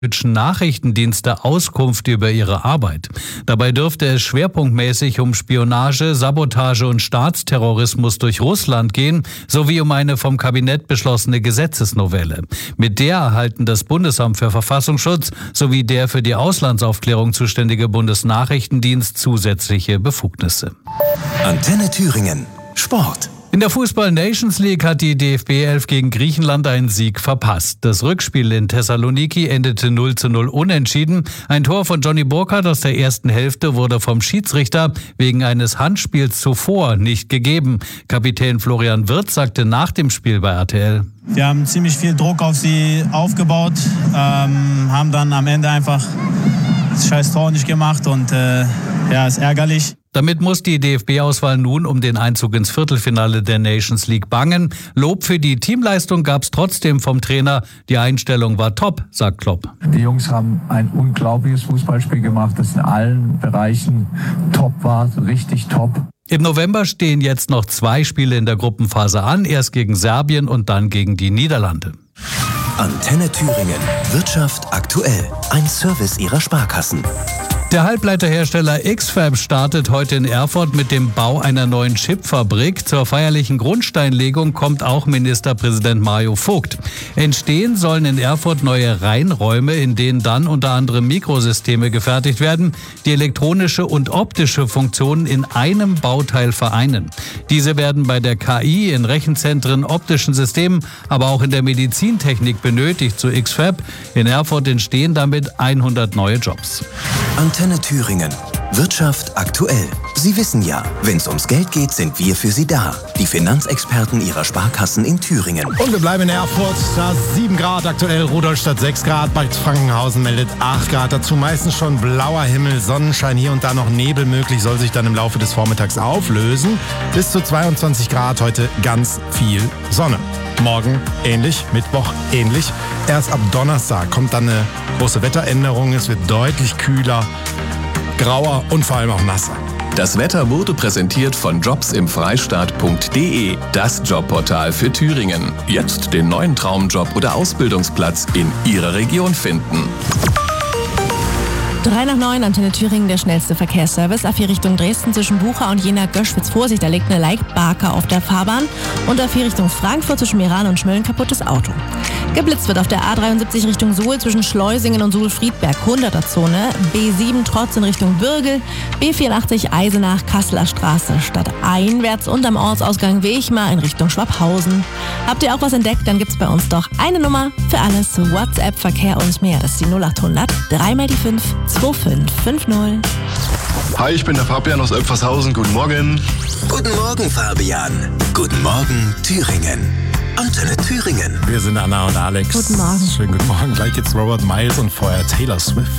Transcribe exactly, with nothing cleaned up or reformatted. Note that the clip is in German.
deutschen Nachrichtendienste Auskunft über ihre Arbeit. Dabei dürfte es schwerpunktmäßig um Spionage, Sabotage und Staatsterrorismus durch Russland gehen, sowie um eine vom Kabinett beschlossene Gesetzesnovelle. Mit der erhalten das Bundesamt für Verfassungsschutz sowie der für die Auslandsaufklärung zuständige Bundesnachrichtendienst zusätzliche Befugnisse. Antenne Thüringen. Sport. In der Fußball-Nations League hat die D F B elf gegen Griechenland einen Sieg verpasst. Das Rückspiel in Thessaloniki endete null zu null unentschieden. Ein Tor von Johnny Burkhardt aus der ersten Hälfte wurde vom Schiedsrichter wegen eines Handspiels zuvor nicht gegeben. Kapitän Florian Wirtz sagte nach dem Spiel bei R T L: Wir haben ziemlich viel Druck auf sie aufgebaut, ähm, haben dann am Ende einfach das scheiß Tor nicht gemacht und äh, ja, ist ärgerlich. Damit muss die D F B-Auswahl nun um den Einzug ins Viertelfinale der Nations League bangen. Lob für die Teamleistung gab es trotzdem vom Trainer. Die Einstellung war top, sagt Klopp. Die Jungs haben ein unglaubliches Fußballspiel gemacht, das in allen Bereichen top war, richtig top. Im November stehen jetzt noch zwei Spiele in der Gruppenphase an, erst gegen Serbien und dann gegen die Niederlande. Antenne Thüringen. Wirtschaft aktuell. Ein Service ihrer Sparkassen. Der Halbleiterhersteller X-Fab startet heute in Erfurt mit dem Bau einer neuen Chipfabrik. Zur feierlichen Grundsteinlegung kommt auch Ministerpräsident Mario Vogt. Entstehen sollen in Erfurt neue Reinräume, in denen dann unter anderem Mikrosysteme gefertigt werden, die elektronische und optische Funktionen in einem Bauteil vereinen. Diese werden bei der K I, in Rechenzentren, optischen Systemen, aber auch in der Medizintechnik benötigt, so X-Fab. In Erfurt entstehen damit hundert neue Jobs. Antenne Thüringen. Wirtschaft aktuell. Sie wissen ja, wenn es ums Geld geht, sind wir für Sie da. Die Finanzexperten Ihrer Sparkassen in Thüringen. Und wir bleiben in Erfurt. Da sieben Grad aktuell, Rudolstadt sechs Grad, Bad Frankenhausen meldet acht Grad. Dazu meistens schon blauer Himmel, Sonnenschein, hier und da noch Nebel möglich, soll sich dann im Laufe des Vormittags auflösen. Bis zu zweiundzwanzig Grad, heute ganz viel Sonne. Morgen ähnlich, Mittwoch ähnlich. Erst ab Donnerstag kommt dann eine große Wetteränderung. Es wird deutlich kühler, grauer und vor allem auch nasser. Das Wetter wurde präsentiert von jobs im freistaat punkt de, das Jobportal für Thüringen. Jetzt den neuen Traumjob oder Ausbildungsplatz in Ihrer Region finden. drei nach neun, Antenne Thüringen, der schnellste Verkehrsservice. A vier Richtung Dresden zwischen Bucha und Jena-Göschwitz. Vorsicht, da liegt eine Leitbarke auf der Fahrbahn. Und A vier Richtung Frankfurt zwischen Meran und Schmölln, kaputtes Auto. Geblitzt wird auf der A dreiundsiebzig Richtung Suhl zwischen Schleusingen und Suhl-Friedberg, hunderter Zone. B sieben Trotz in Richtung Bürgel. B vierundachtzig Eisenach, Kasseler Straße stadteinwärts und am Ortsausgang Wechmar in Richtung Schwabhausen. Habt ihr auch was entdeckt, dann gibt's bei uns doch eine Nummer für alles. WhatsApp, Verkehr und mehr. Das ist die null acht hundert drei mal die fünf zwei fünf fünf null. Hi, ich bin der Fabian aus Oepfershausen. Guten Morgen. Guten Morgen, Fabian. Guten Morgen, Thüringen. Antenne Thüringen. Wir sind Anna und Alex. Guten Morgen. Schönen guten Morgen. Gleich geht's Robert Miles und vorher Taylor Swift.